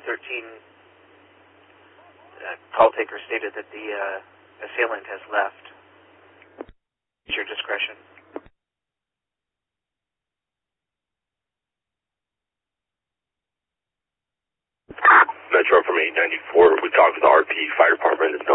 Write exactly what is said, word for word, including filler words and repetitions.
thirteen uh, call taker stated that the uh, assailant has left. It's your discretion. Metro from eight ninety-four. We talked with the R P Fire Department. There's no